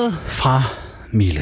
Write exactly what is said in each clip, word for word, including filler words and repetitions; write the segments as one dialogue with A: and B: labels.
A: Råd fra Mille.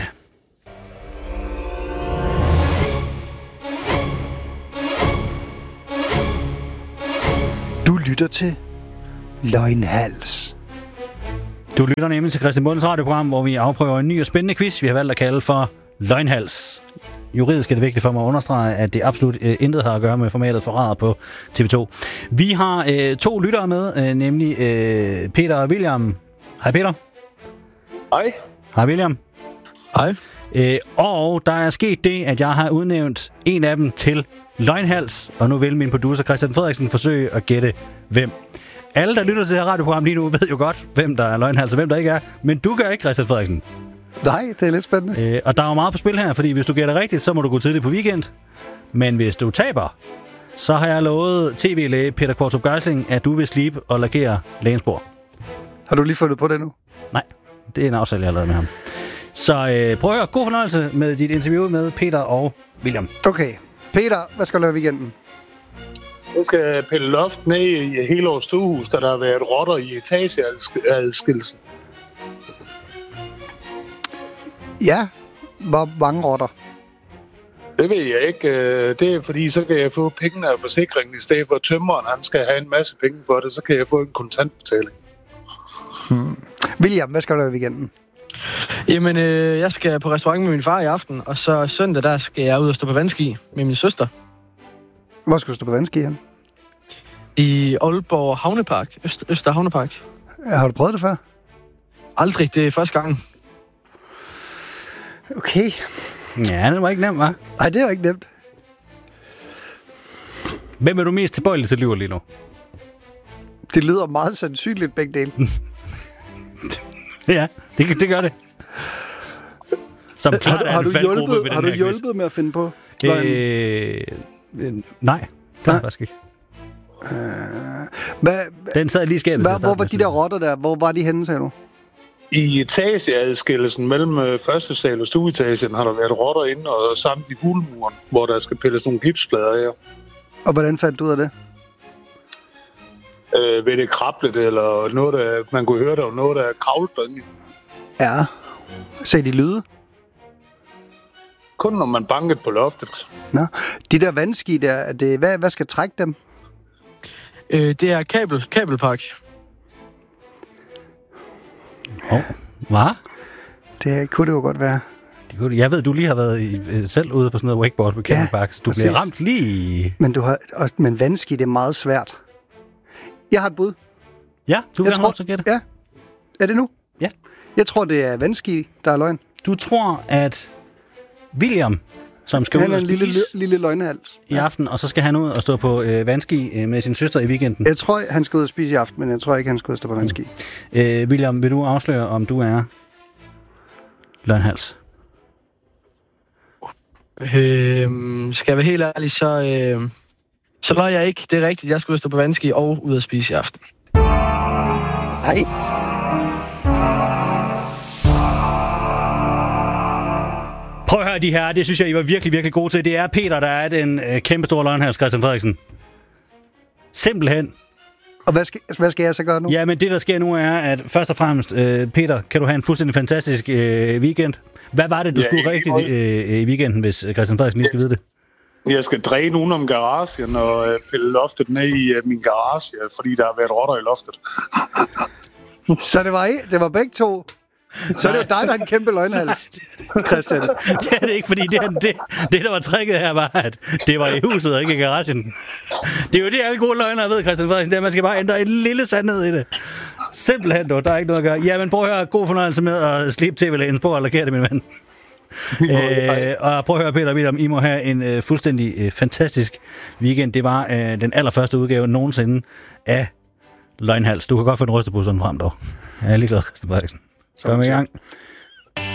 B: Du lytter til Løgnhals.
A: Du lytter nemlig til Christian Bundes radioprogram, hvor vi afprøver en ny og spændende quiz, vi har valgt at kalde for Løgnhals. Juridisk er det vigtigt for mig at understrege, at det absolut øh, intet har at gøre med formatet forræder på T V to. Vi har øh, to lyttere med, øh, nemlig øh, Peter og William. Hej Peter.
C: Hej.
A: Hej William.
C: Hej.
A: Øh, og der er sket det, at jeg har udnævnt en af dem til Løgnhals, og nu vil min producer Christian Frederiksen forsøge at gætte hvem. Alle, der lytter til det her radioprogram lige nu, ved jo godt, hvem der er Løgnhals og hvem der ikke er, men du gør ikke, Christian Frederiksen.
B: Nej, det er lidt spændende.
A: Øh, og der er jo meget på spil her, fordi hvis du gætter rigtigt, så må du gå tidligt på weekend. Men hvis du taber, så har jeg lovet tv-læge Peter Kvartrup Geisling, at du vil slibe og lakere lægens bord.
B: Har du lige fundet på det nu?
A: Nej, det er en aftale, jeg har lavet med ham. Så øh, prøv at høre. God fornøjelse med dit interview med Peter og William.
B: Okay. Peter, hvad skal du lave i weekenden?
C: Jeg skal pille loft ned i hele vores stuehus, da der har været rotter i etageadskillelsen.
B: Ja, hvor mange rotter?
C: Det ved jeg ikke. Det er fordi, så kan jeg få pengene af forsikringen, i stedet for at tømmeren han skal have en masse penge for det, så kan jeg få en kontantbetaling.
B: Hmm. William, hvad skal du lave i weekenden?
D: Jamen, øh, jeg skal på restaurant med min far i aften, og så søndag, der skal jeg ud og stå på vandski med min søster.
B: Hvor skal du stå på vandski hen?
D: I Aalborg Havnepark. Øst, Øster Havnepark.
B: Ja, har du prøvet det før?
D: Aldrig. Det er første gang.
B: Okay.
A: Ja, det var ikke nemt, hva'?
B: Nej, det er jo ikke nemt.
A: Hvem er du mest tilbøjelig til at lyve lige nu?
B: Det lyder meget sandsynligt, begge dele.
A: Ja, det, det gør det. Som klart
B: har du,
A: er
B: har
A: en
B: du
A: faldgruppe
B: hjulpet,
A: ved
B: har
A: den
B: du
A: her quiz.
B: hjulpet med at finde på?
A: Øh, øh, nej, det har faktisk ikke.
B: Øh, hvad,
A: Den sad lige i skabet.
B: hvad, hvor var de der rotter der? Hvor var de henne, sagde du?
C: I etageadskillelsen mellem første sal og stueetagen har der været rotter inde og samt i hulmuren, hvor der skal pilles nogle gipsplader af.
B: Og hvordan fandt du ud af det?
C: Øh, ved det krablet, eller noget, der, man kunne høre, der var noget, der kravlede derinde.
B: Ja. Sagde de lyde?
C: Kun når man bankede på loftet.
B: Nå. De der vandski der, er det, hvad, hvad skal trække dem?
D: Øh, det er kabel, kabelpark.
A: Åh, oh, hvad?
B: Det kunne det jo godt være.
A: Det kunne, jeg ved, du lige har været i, selv ude på sådan noget wakeboard på Kennel
B: Ja,
A: Park. Du
B: præcis.
A: bliver ramt lige...
B: Men, du har, også, men vandski, det er meget svært. Jeg har et bud.
A: Ja, du
B: Jeg
A: vil have lov til at gætte.
B: Ja. Er det nu?
A: Ja.
B: Jeg tror, det er vandski, der er løgn.
A: Du tror, at William, som skal
B: Han
A: ud
B: er
A: og
B: en lille,
A: spise
B: lille løgnehals.
A: i aften, og så skal han ud og stå på øh, vandski øh, med sin søster i weekenden.
B: Jeg tror, han skal ud og spise i aften, men jeg tror ikke, han skal ud og stå på vandski.
A: Øh, William, vil du afsløre, om du er løgnhals?
D: Øh, skal jeg være helt ærlig, så, øh, så løg jeg ikke. Det er rigtigt. Jeg skal ud og stå på vandski og ud og spise i aften.
B: Nej.
A: Prøv at høre de her, det synes jeg, I var virkelig, virkelig gode til. Det er Peter, der er den øh, kæmpe store løgnhals, Christian Frederiksen. Simpelthen.
B: Og hvad skal, hvad skal jeg så gøre nu?
A: Ja, men det, der sker nu, er, at først og fremmest, øh, Peter, kan du have en fuldstændig fantastisk øh, weekend. Hvad var det, du
C: Ja,
A: skulle
C: i-
A: rigtigt øh, i weekenden, hvis Christian Frederiksen lige skal vide det?
C: Jeg skal dræne nogen om garagen og øh, pille loftet ned i øh, min garage, fordi der har været rotter i loftet.
B: Så det var, det var begge to. Så er det jo dig, der er en kæmpe løgnhals, Christian.
A: Det er det ikke, fordi det, det, det, der var tricket her, var, at det var i huset og ikke i garagen. Det er jo det, alle gode løgnere ved, Christian Frederiksen, det er, at man skal bare ændre en lille sandhed i det. Simpelthen, dog, der er ikke noget at gøre. Jamen, prøv at høre, god fornøjelse med at slippe tv-lægens på og lakere det, min ven. øh, og prøv at høre, Peter og William, I må have en øh, fuldstændig øh, fantastisk weekend. Det var øh, den allerførste udgave nogensinde af Løgnhals. Du kan godt få en rystepose sådan frem, dog. Jeg er lige glad, Christian Frederiksen. Kom i gang.